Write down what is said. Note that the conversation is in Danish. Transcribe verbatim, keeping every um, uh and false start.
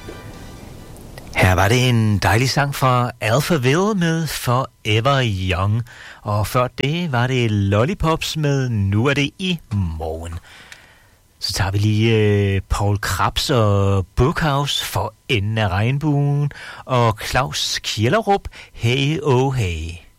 Her var det en dejlig sang fra Alphaville med Forever Young. Og før det var det Lollipops med Nu er det i morgen. Så tager vi lige øh, Paul Krabs og Bookhouse for enden af regnbuen. Og Claus Kjellerup, Hey Oh Hey.